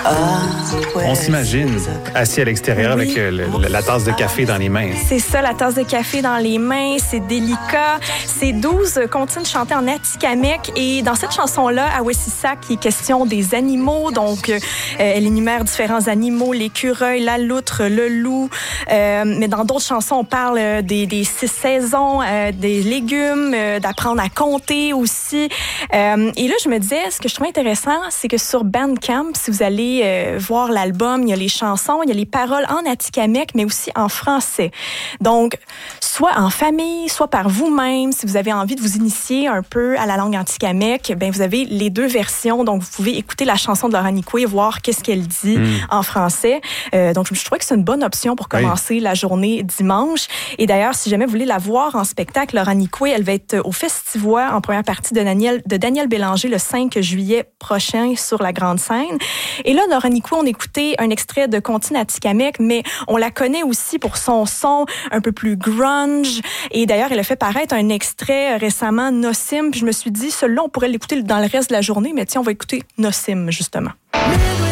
On s'imagine assis à l'extérieur avec la tasse de café dans les mains. C'est ça, la tasse de café dans les mains, c'est délicat. C'est 12 comptines chantées en atikamekw et dans cette chanson-là, à Wessisac, il est question des animaux. Donc, elle énumère différents animaux, l'écureuil, la loutre, le loup. Mais dans d'autres chansons, on parle des 6 saisons, des légumes, d'apprendre à compter aussi. Et là, je me disais, ce que je trouvais intéressant, c'est que sur Bandcamp, si vous allez voir l'album, il y a les chansons, il y a les paroles en atikamekw, mais aussi en français. Donc, soit en famille, soit par vous-même, si vous avez envie de vous initier un peu à la langue atikamekw, ben vous avez les deux versions. Donc, vous pouvez écouter la chanson de Laura Nicoué et voir qu'est-ce qu'elle dit en français. Donc, je trouvais que c'est une bonne option pour commencer la journée dimanche. Et d'ailleurs, si jamais vous voulez la voir en spectacle, Laura Nicoué, elle va être au Festivois en première partie de Daniel Bélanger le 5 juillet prochain sur la grande scène. Et là, Laura Nicoué, on écoutait un extrait de Comptine atikamekw, mais on la connaît aussi pour son son un peu plus grunge. Et d'ailleurs, elle a fait paraître un extrait récemment, Nossim. Puis je me suis dit, celui-là, on pourrait l'écouter dans le reste de la journée, mais tiens, on va écouter Nossim, justement.